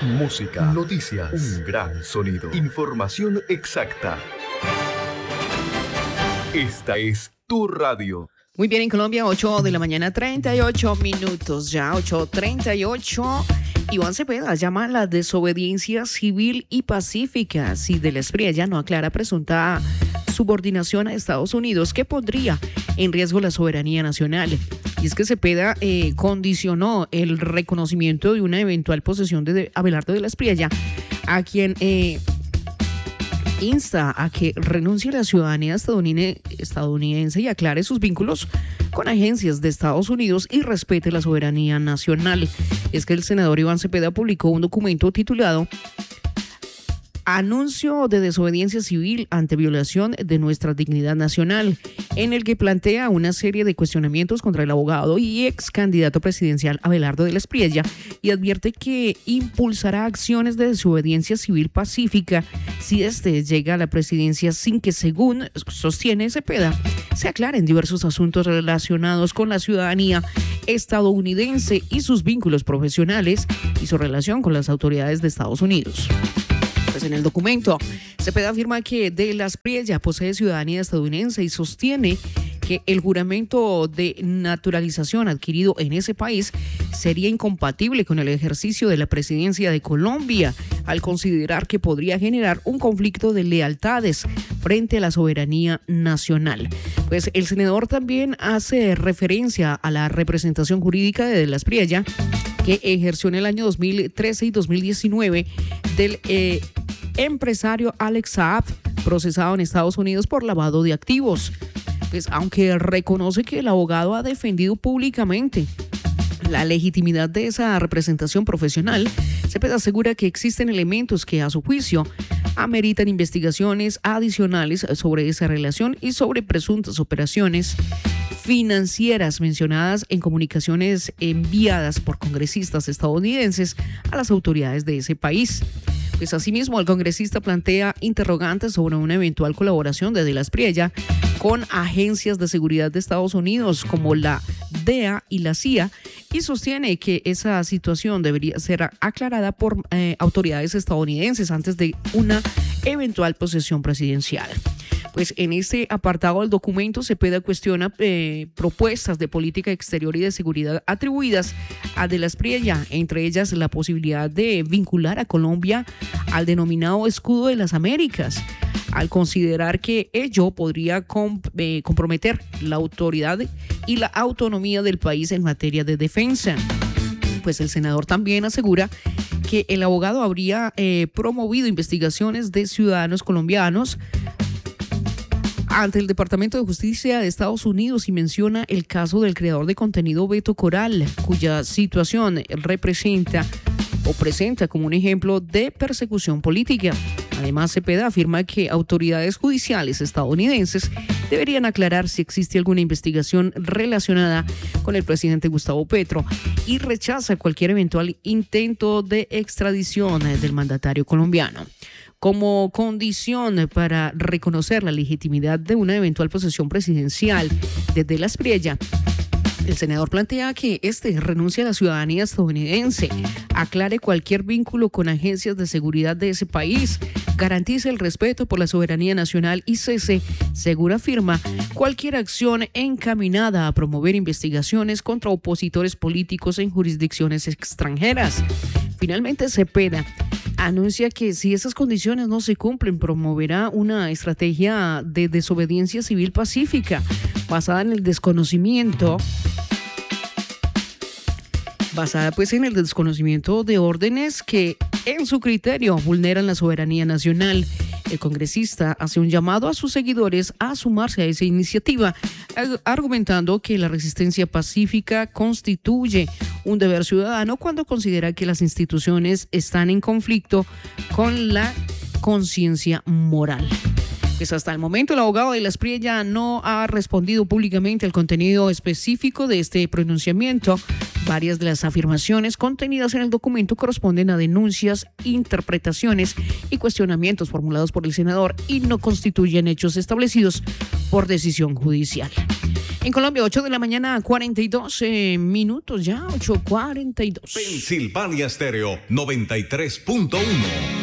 Música, noticias, un gran sonido, información exacta. Esta es tu radio. Muy bien, en Colombia, 8 de la mañana, 38 minutos ya, 8:38. Iván Cepeda llama a la desobediencia civil y pacífica si de la Espriella no aclara presunta subordinación a Estados Unidos que pondría en riesgo la soberanía nacional. Y es que Cepeda condicionó el reconocimiento de una eventual posesión de Abelardo de la Espriella, a quien insta a que renuncie a la ciudadanía estadounidense y aclare sus vínculos con agencias de Estados Unidos y respete la soberanía nacional. Es que el senador Iván Cepeda publicó un documento titulado Anuncio de desobediencia civil ante violación de nuestra dignidad nacional, en el que plantea una serie de cuestionamientos contra el abogado y ex candidato presidencial Abelardo de la Espriella y advierte que impulsará acciones de desobediencia civil pacífica si este llega a la presidencia sin que, según sostiene Cepeda, se aclaren diversos asuntos relacionados con la ciudadanía estadounidense y sus vínculos profesionales y su relación con las autoridades de Estados Unidos. Pues en el documento, Cepeda afirma que de la Espriella posee ciudadanía estadounidense y sostiene que el juramento de naturalización adquirido en ese país sería incompatible con el ejercicio de la presidencia de Colombia, al considerar que podría generar un conflicto de lealtades frente a la soberanía nacional. Pues el senador también hace referencia a la representación jurídica de la Espriella, que ejerció en el año 2013 y 2019 del empresario Alex Saab, procesado en Estados Unidos por lavado de activos. Pues aunque reconoce que el abogado ha defendido públicamente la legitimidad de esa representación profesional, Cepeda asegura que existen elementos que, a su juicio, ameritan investigaciones adicionales sobre esa relación y sobre presuntas operaciones financieras mencionadas en comunicaciones enviadas por congresistas estadounidenses a las autoridades de ese país. Pues asimismo, el congresista plantea interrogantes sobre una eventual colaboración de la Espriella con agencias de seguridad de Estados Unidos como la DEA y la CIA y sostiene que esa situación debería ser aclarada por autoridades estadounidenses antes de una eventual posesión presidencial. Pues en este apartado del documento, Cepeda cuestiona propuestas de política exterior y de seguridad atribuidas a de la Espriella, entre ellas la posibilidad de vincular a Colombia al denominado Escudo de las Américas, al considerar que ello podría comprometer la autoridad y la autonomía del país en materia de defensa. Pues el senador también asegura que el abogado habría promovido investigaciones de ciudadanos colombianos ante el Departamento de Justicia de Estados Unidos y menciona el caso del creador de contenido Beto Coral, cuya situación presenta como un ejemplo de persecución política. Además, Cepeda afirma que autoridades judiciales estadounidenses deberían aclarar si existe alguna investigación relacionada con el presidente Gustavo Petro y rechaza cualquier eventual intento de extradición del mandatario colombiano. Como condición para reconocer la legitimidad de una eventual posesión presidencial de la Espriella, el senador plantea que renuncie a la ciudadanía estadounidense, aclare cualquier vínculo con agencias de seguridad de ese país, garantice el respeto por la soberanía nacional y cese, según afirma, cualquier acción encaminada a promover investigaciones contra opositores políticos en jurisdicciones extranjeras. Finalmente, Cepeda anuncia que si esas condiciones no se cumplen, promoverá una estrategia de desobediencia civil pacífica basada en el desconocimiento de órdenes que, en su criterio, vulneran la soberanía nacional. El congresista hace un llamado a sus seguidores a sumarse a esa iniciativa, argumentando que la resistencia pacífica constituye un deber ciudadano cuando considera que las instituciones están en conflicto con la conciencia moral. Pues hasta el momento el abogado de la Espriella no ha respondido públicamente al contenido específico de este pronunciamiento. Varias de las afirmaciones contenidas en el documento corresponden a denuncias, interpretaciones y cuestionamientos formulados por el senador y no constituyen hechos establecidos por decisión judicial. En Colombia, 8 de la mañana, 42 minutos ya, 8:42. Pensilvania Estéreo 93.1.